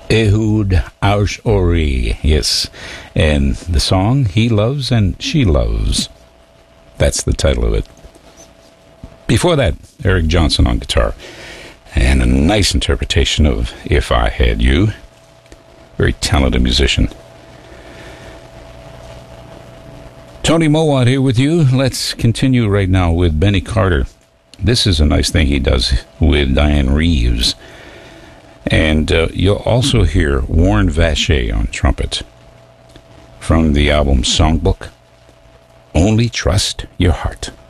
Ehud Ori, yes. And the song, He Loves and She Loves. That's the title of it. Before that, Eric Johnson on guitar. And a nice interpretation of If I Had You. Very talented musician. Tony Mowat here with you. Let's continue right now with Benny Carter. This is a nice thing he does with Diane Reeves. And you'll also hear Warren Vacher on trumpet from the album Songbook, Only Trust Your Heart.